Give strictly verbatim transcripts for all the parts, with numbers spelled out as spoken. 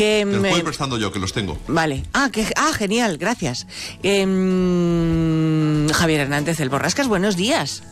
Que Te los me... voy prestando yo, que los tengo. Vale. Ah, que... ah genial, gracias. Eh, Javier Hernández, el Borrascas, buenos días.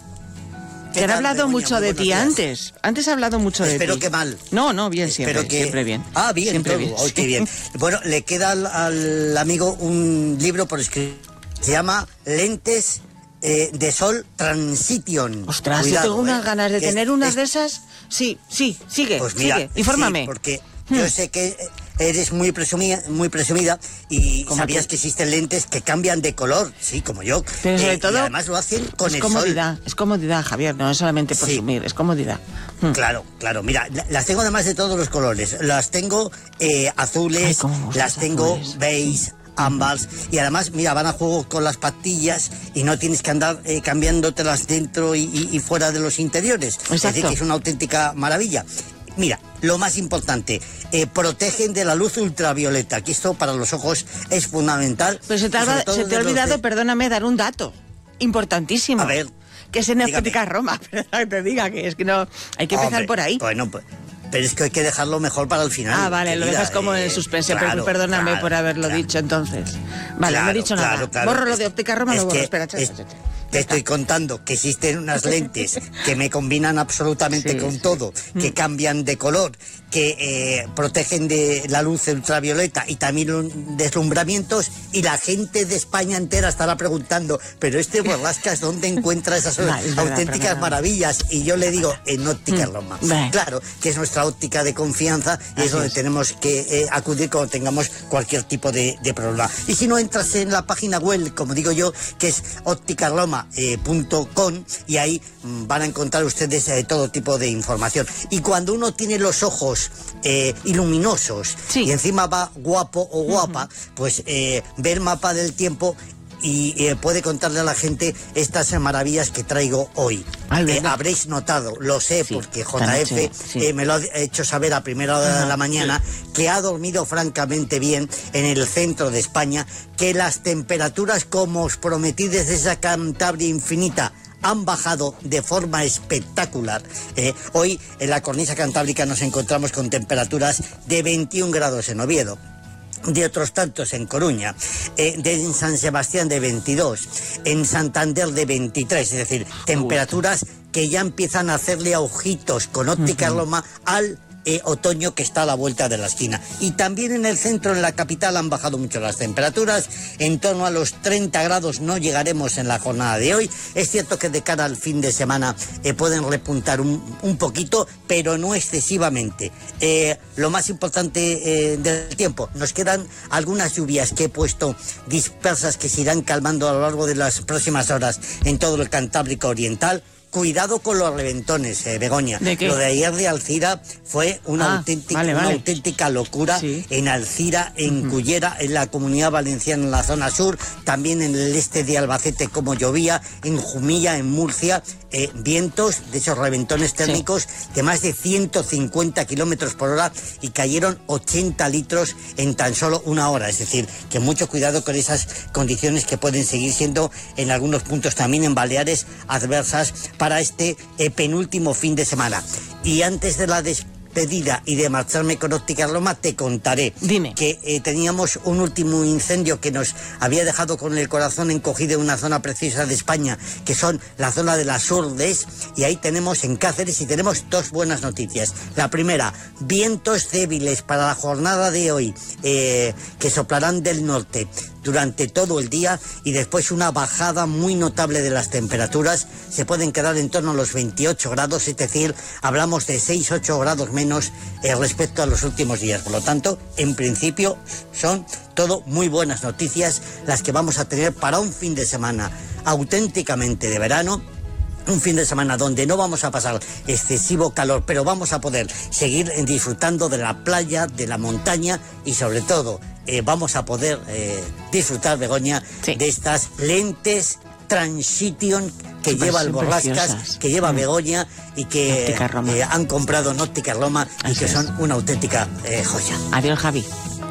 Te han hablado Begoña, mucho de ti días. antes. Antes ha hablado mucho Espero de ti. Espero que mal. No, no, bien, siempre, Espero que... siempre bien. Ah, bien, siempre todo. bien. Oh, qué bien. Bueno, le queda al, al amigo un libro por escribir. Se llama Lentes eh, de Sol Transition. Ostras, Cuidado, yo tengo unas eh, ganas de es, tener unas es... de esas. Sí, sí, sigue, pues mira, sigue. Infórmame. Sí, porque hmm. yo sé que eres muy presumida, muy presumida y sabías tú? que existen lentes que cambian de color, sí, como yo. Pero sobre eh, todo, y además lo hacen con es el comodidad, sol. Es comodidad, Javier, no es solamente presumir, sí. es comodidad. Hmm. Claro, claro. Mira, las tengo además de todos los colores. Las tengo eh, azules, Ay, las tengo azules. beige, ámbars, y además, mira, van a juego con las patillas y no tienes que andar eh, cambiándotelas dentro y, y, y fuera de los interiores. Exacto. Es decir, que es una auténtica maravilla. Mira, lo más importante, eh, protegen de la luz ultravioleta, que esto para los ojos es fundamental. Pero se te ha, se te ha olvidado, de... perdóname, dar un dato importantísimo. A ver. Que es en Óptica Roma, perdón, te diga que es que no, hay que empezar Hombre, por ahí. Bueno, pues... Pero es que hay que dejarlo mejor para el final. Ah, vale, querida, lo dejas como eh, en suspense, claro, perdóname claro, por haberlo claro. dicho entonces. Vale, claro, no he dicho claro, nada. Claro. Borro lo de Óptica Roma, lo borro, que, espera, es, Te estoy contando que existen unas lentes que me combinan absolutamente sí, con sí. todo, que cambian de color, que eh, protegen de la luz ultravioleta y también deslumbramientos, y la gente de España entera estará preguntando, pero este Borrascas, ¿dónde encuentra esas no, auténticas verdad, maravillas? Y yo le digo, en Óptica Roma. Mm. Claro, que es nuestra óptica de confianza y Así es donde es. tenemos que eh, acudir cuando tengamos cualquier tipo de, de problema. Y si no, entras en la página web, como digo yo, que es óptica roma punto com, eh, y ahí mm, van a encontrar ustedes eh, todo tipo de información. Y cuando uno tiene los ojos eh, iluminosos sí. y encima va guapo o guapa, uh-huh. pues eh, ve el mapa del tiempo y eh, puede contarle a la gente estas maravillas que traigo hoy. Ay, eh, habréis notado, lo sé, sí, porque J F sí. eh, me lo ha hecho saber a primera hora Ajá, de la mañana, sí. que ha dormido francamente bien en el centro de España, que las temperaturas, como os prometí desde esa Cantabria infinita, han bajado de forma espectacular. Eh, hoy en la cornisa cantábrica nos encontramos con temperaturas de veintiún grados en Oviedo, de otros tantos en Coruña, eh, de en San Sebastián de veintidós, en Santander de veintitrés, es decir, temperaturas que ya empiezan a hacerle ojitos con Óptica Roma al Eh, otoño que está a la vuelta de la esquina. Y también en el centro, en la capital, han bajado mucho las temperaturas, en torno a los treinta grados no llegaremos en la jornada de hoy. Es cierto que de cara al fin de semana eh, pueden repuntar un, un poquito, pero no excesivamente. Eh, lo más importante eh, del tiempo, nos quedan algunas lluvias que he puesto dispersas que se irán calmando a lo largo de las próximas horas en todo el Cantábrico Oriental. Cuidado con los reventones, eh, Begoña. ¿De qué? Lo de ayer de Alcira fue una, ah, auténtica, vale, vale. una auténtica locura sí. en Alcira, en uh-huh. Cullera, en la Comunidad Valenciana, en la zona sur, también en el este de Albacete, como llovía, en Jumilla, en Murcia, eh, vientos de esos reventones térmicos sí. de más de ciento cincuenta kilómetros por hora y cayeron ochenta litros en tan solo una hora. Es decir, que mucho cuidado con esas condiciones que pueden seguir siendo en algunos puntos también en Baleares adversas para este eh, penúltimo fin de semana. Y antes de la despedida y de marcharme con Óptica Roma, te contaré Dime. que eh, teníamos un último incendio que nos había dejado con el corazón encogido en una zona preciosa de España, que son la zona de las Urdes, y ahí tenemos en Cáceres, y tenemos dos buenas noticias. La primera, vientos débiles para la jornada de hoy, eh, que soplarán del norte durante todo el día, y después una bajada muy notable de las temperaturas. Se pueden quedar en torno a los veintiocho grados, es decir, hablamos de seis a ocho grados menos eh, respecto a los últimos días. Por lo tanto, en principio son todo muy buenas noticias las que vamos a tener para un fin de semana auténticamente de verano. Un fin de semana donde no vamos a pasar excesivo calor, pero vamos a poder seguir disfrutando de la playa, de la montaña, y sobre todo eh, vamos a poder eh, disfrutar, Begoña, sí. de estas lentes Transition que Super, lleva el Borrascas, que lleva mm. Begoña, y que eh, han comprado en Óptica Roma y que es. son una auténtica eh, joya. Adiós, Javi.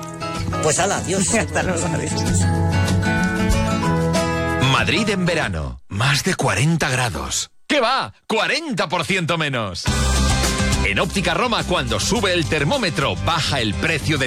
Pues hala, adiós. Hasta luego, adiós. Madrid en verano, más de cuarenta grados. ¿Qué va? cuarenta por ciento menos. En Óptica Roma, cuando sube el termómetro, baja el precio de